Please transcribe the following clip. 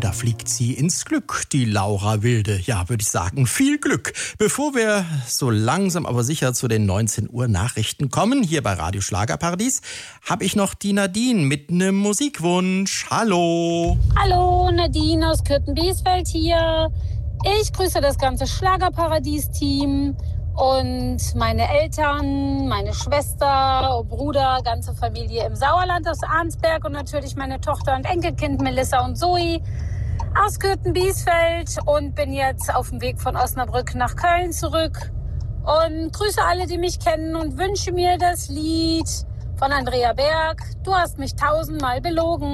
da fliegt sie ins Glück, die Laura Wilde. Ja, würde ich sagen, viel Glück. Bevor wir so langsam aber sicher zu den 19 Uhr Nachrichten kommen, hier bei Radio Schlagerparadies, habe ich noch die Nadine mit einem Musikwunsch. Hallo. Hallo, Nadine aus Kürten-Biesfeld hier. Ich grüße das ganze Schlagerparadies-Team und meine Eltern, meine Schwester, Bruder, ganze Familie im Sauerland aus Arnsberg und natürlich meine Tochter und Enkelkind Melissa und Zoe aus Kürten-Biesfeld und bin jetzt auf dem Weg von Osnabrück nach Köln zurück und grüße alle, die mich kennen und wünsche mir das Lied von Andrea Berg. Du hast mich 1000-mal belogen.